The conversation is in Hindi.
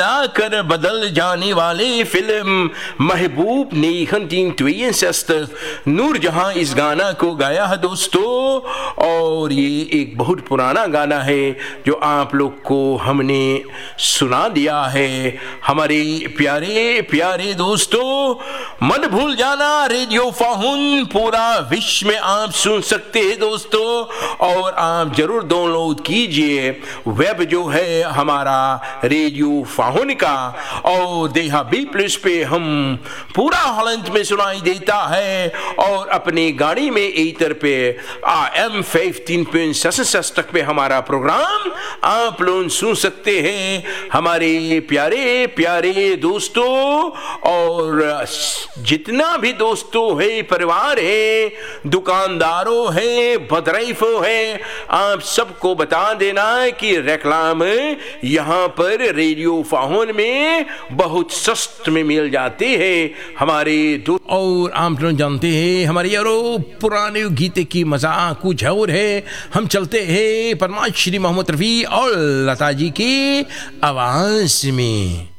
कर बदल जाने वाले फिल्म महबूब 1962 नूरजहां इस गाना को गाया है दोस्तों। और ये एक बहुत पुराना गाना है जो आप लोग को हमने सुना दिया है। हमारे प्यारे प्यारे दोस्तों, मन भूल जाना रेडियो फाहुन पूरा विश्व में आप सुन सकते हैं दोस्तों। और आप जरूर डाउनलोड कीजिए वेब जो है हमारा रेडियो फाहुन का, और देहा बी प्लस पे हम पूरा हॉलैंड में सुनाई देता है। और अपनी गाड़ी में ईथर पे AM 15.66 तक पे हमारा प्रोग्राम आप लोग सुन सकते हैं हमारे प्यारे प्यारे दोस्तों। और जितना भी दोस्तों है, परिवार है, दुकानदारों है, बदराइफों है, आप सबको बता देना कि रेक्लाम यहाँ पर रेडियो फाहुन में बहुत सस्ते में मिल जाते हैं हमारे दोस्त। और आप लोग जानते हैं हमारे यारो पुराने गीते की मजा कुछ और है। हम चलते हैं परमात्मा श्री मोहम्मद रफी और लता जी की आवाज में।